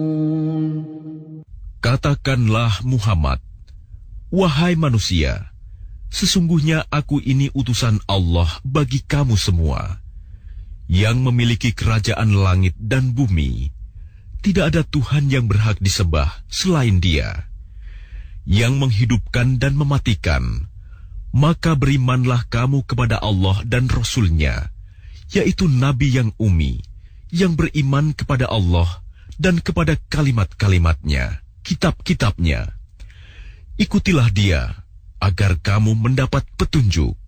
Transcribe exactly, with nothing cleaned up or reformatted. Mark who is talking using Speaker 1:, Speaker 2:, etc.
Speaker 1: Katakanlah Muhammad, wahai manusia, sesungguhnya aku ini utusan Allah bagi kamu semua, yang memiliki kerajaan langit dan bumi. Tidak ada Tuhan yang berhak disembah selain Dia, yang menghidupkan dan mematikan. Maka berimanlah kamu kepada Allah dan Rasul-Nya, yaitu Nabi yang ummi, yang beriman kepada Allah dan kepada kalimat-kalimatnya, kitab-kitabnya. Ikutilah Dia, agar kamu mendapat petunjuk.